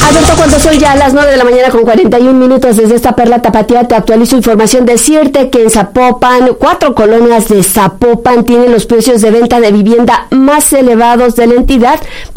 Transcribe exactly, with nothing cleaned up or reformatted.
Alberto, cuando son ya las nueve de la mañana con cuarenta y un minutos desde esta perla tapatía, te actualizo información. Decirte que en Zapopan, cuatro colonias de Zapopan tienen los precios de venta de vivienda más elevados de la entidad.